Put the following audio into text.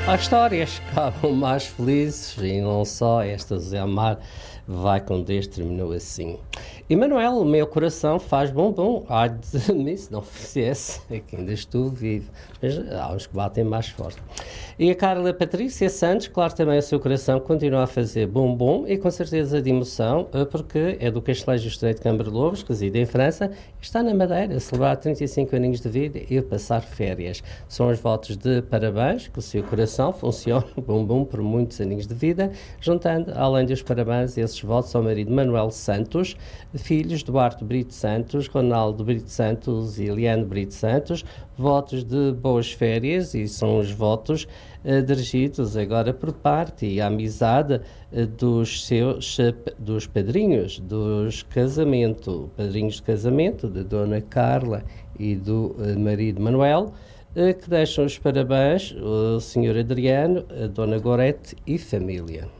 Há histórias que acabam mais felizes e não só esta Zé Amar vai com Deus, terminou assim. Emanuel, o meu coração faz bom, ai de mim se não fizesse, é que ainda estou vivo, mas há uns que batem mais forte. E a Carla Patrícia Santos, claro, também o seu coração continua a fazer bom e com certeza de emoção, porque é do Castelejo Estreito de Câmara de Lobos, reside em França, está na Madeira a celebrar 35 aninhos de vida e a passar férias. São os votos de parabéns, que o seu coração funcione bom por muitos aninhos de vida, juntando, além dos parabéns, esses votos ao marido Manuel Santos, filhos Duarte Brito Santos, Ronaldo Brito Santos e Eliane Brito Santos, votos de boas férias, e são os votos dirigidos agora por parte e a amizade dos padrinhos padrinhos de casamento da Dona Carla e do marido Manuel, que deixam os parabéns ao Sr. Adriano, a Dona Gorete e família.